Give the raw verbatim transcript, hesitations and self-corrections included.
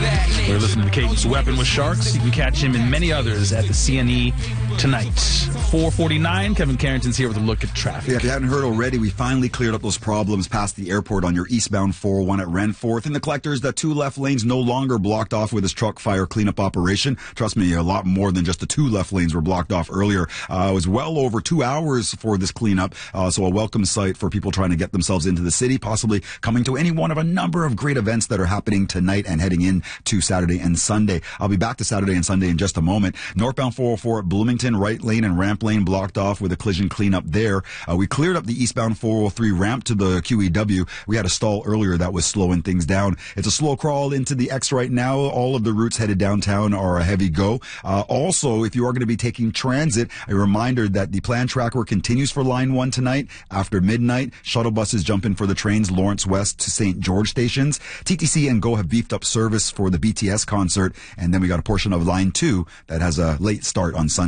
We're listening to Cadence Weapon with Sharks. You can catch him and many others at the C N E tonight. four forty-nine, Kevin Carrington's here with a look at traffic. Yeah, if you haven't heard already, we finally cleared up those problems past the airport on your eastbound four oh one at Renforth. In the collectors, the two left lanes no longer blocked off with this truck fire cleanup operation. Trust me, a lot more than just the two left lanes were blocked off earlier. Uh, it was well over two hours for this cleanup, uh, so a welcome sight for people trying to get themselves into the city, possibly coming to any one of a number of great events that are happening tonight and heading in to Saturday and Sunday. I'll be back to Saturday and Sunday in just a moment. Northbound four oh four at Bloomington, right lane and ramp lane blocked off with a collision cleanup there. Uh, we cleared up the eastbound four oh three ramp to the Q E W. We had a stall earlier that was slowing things down. It's a slow crawl into the X right now. All of the routes headed downtown are a heavy go. Uh, also, if you are going to be taking transit, a reminder that the planned track work continues for line one tonight. After midnight, shuttle buses jump in for the trains Lawrence West to Saint George stations. T T C and GO have beefed up service for the B T S concert, and then we got a portion of line two that has a late start on Sunday.